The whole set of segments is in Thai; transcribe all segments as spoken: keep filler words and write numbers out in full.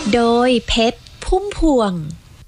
โดยเพชรพุ่มพวง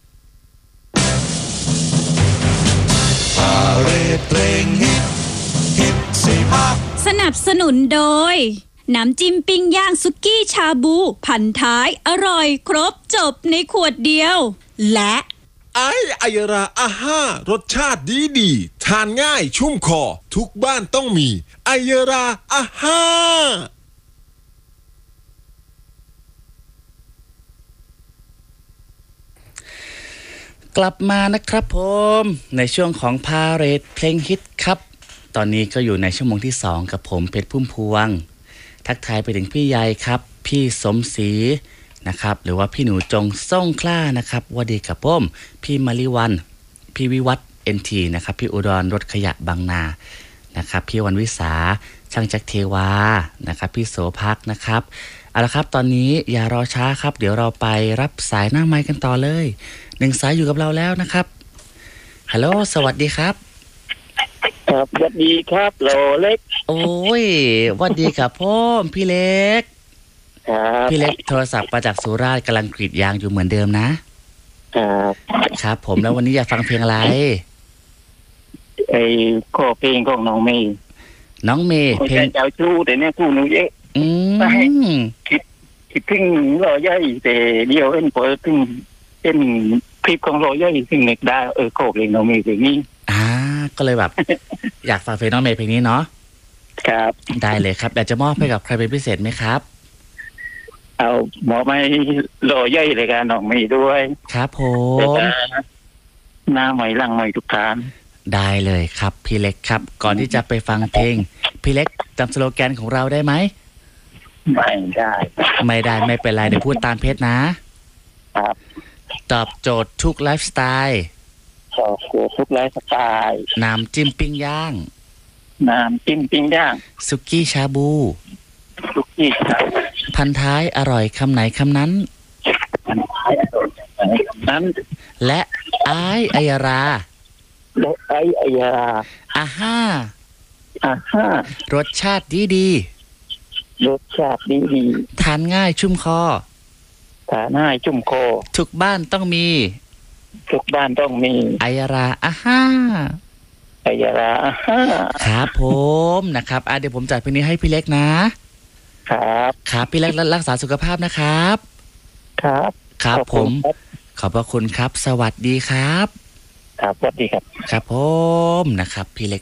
พาเหรดเพลงฮิตฮิตสิฮักสนับสนุนโดยน้ำจิ้มปิ้งย่างสุกี้ชาบูพันท้ายอร่อยครบจบในขวดเดียวและไอไอยราอาห้ารสชาติดีดีทานง่ายชุ่มคอทุกบ้านต้องมีไอยราอาห้ากลับมานะครับผมในช่วงของพาเหรดเพลงฮิตครับตอนนี้ก็อยู่ในชั่วโมงที่สองกับผมเพชรพุ่มพวงทักทายไปถึงพี่ใหญ่ครับพี่สมศรีนะครับหรือว่าพี่หนูจงส่งคล้านะครับวัสดีกับผมพี่มาริวันพี่วิวัฒน์เอ็นทีนะครับพี่อุดรรถขยะบางนานะครับพี่วันวิสาช่างจักรเทวานะครับพี่โสภักนะครับเอาละครับตอนนี้อย่ารอช้าครับเดี๋ยวเราไปรับสายหน้าไมค์กันต่อเลยหนึ่งสายอยู่กับเราแล้วนะครับฮัลโหลสวัสดีครับครับสวัสดีครับโลเล็กโอ้ยสวัสดีครับพ่อพี่เล็กครับพี่เล็กโทรศัพท์มาจากสุราษฎร์กำลังกรีดยางอยู่เหมือนเดิมนะครับครับผมแล้ววันนี้อยากฟังเพลงอะไรไอ้ข้อเพลงของน้องเมย์น้องเมย์เพลงเจ้าชู้แต่เนี่ยคู่หนูเยอะอืมคิดคิดถึงรอยย่อยแต่เดียวเอ็นเปิดถึงเป็นคลิปของรอยย่อยซึ่งเน็กได้เออข้อเพลงน้องเมย์เพลงนี้อ่าก็เลยแบบ อยากฟังเพลงน้องเมย์เพลงนี้เนาะครับได้เลยครับอยากจะมอบให้กับใครเป็นพิเศษไหมครับเอาหมอไม่รอย่อยเลยกันน้องเมย์ด้วยครับผมหน้าใหม่หลังใหม่ทุกทางได้เลยครับพี่เล็กครับก่อนที่จะไปฟังเพลงพี่เล็กจำสโลแกนของเราได้ไหมไม่ได้ไม่ได้ไม่เป็นไรเดี๋ยวพูดตามเพชรนะครับตอบโจทย์ทุกไลฟ์สไตล์ตอบโจทย์ทุกไลฟ์สไตล์น้ำจิ้มปิ้งย่างน้ำจิ้มปิ้งย่างสุกี้ชาบูสุกี้ชาบูพันท้ายอร่อยคำไหนคำนั้นพันท้ายอร่อยคำไหนคำนั้นและไอไอยราและไอไอยราอาห้าอาห้ารสชาติดีดีรสชาติดีดีทานง่ายชุ่มคอทานง่ายชุ่มคอทุกบ้านต้องมีทุกบ้านต้องมีไอยราอาห้าไอยราอาห้าครับผมนะครับอ่ะเดี๋ยวผมจัดเพลงนี้ให้พี่เล็กนะครับครับพี่เล็กรักษาสุขภาพนะครับครับครับผมขอบพระคุณครับสวัสดีครับครับสวัสดีครับครับผมนะครับพี่เล็ก